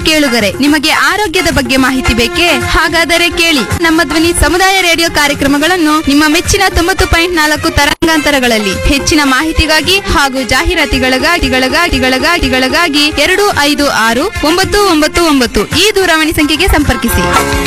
ಕೇಳುಗರೆ, ನಿಮಗೆ ಆರೋಗ್ಯದ ಬಗ್ಗೆ ಮಾಹಿತಿ ಬೇಕೇ? ಹಾಗಾದರೆ ಕೇಳಿ ನಮ್ಮ ಧ್ವನಿ ಸಮುದಾಯ ರೇಡಿಯೋ ಕಾರ್ಯಕ್ರಮಗಳನ್ನು ನಿಮ್ಮ ಮೆಚ್ಚಿನ 90.4 ತರಂಗಾಂತರಗಳಲ್ಲಿ. ಹೆಚ್ಚಿನ ಮಾಹಿತಿಗಾಗಿ ಹಾಗೂ ಜಾಹೀರಾತಿಗಳಿಗಾಗಿ 256999 ಈ ದೂರವಾಣಿ ಸಂಖ್ಯೆಗೆ ಸಂಪರ್ಕಿಸಿ.